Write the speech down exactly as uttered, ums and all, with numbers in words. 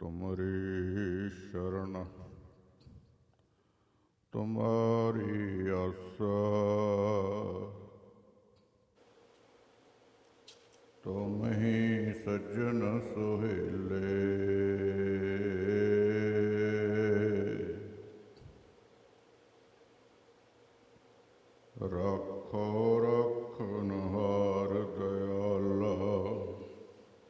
ਤੁਮਰੀ ਸ਼ਰਨ ਤੁਮਾਰੀ ਆਸਾ, ਤੁਮ ਹੀ ਸੱਜਣ ਸੁਹੇਲੇ। ਰਾਖੋ ਰਾਖਣਹਾਰ ਦਇਆਲ,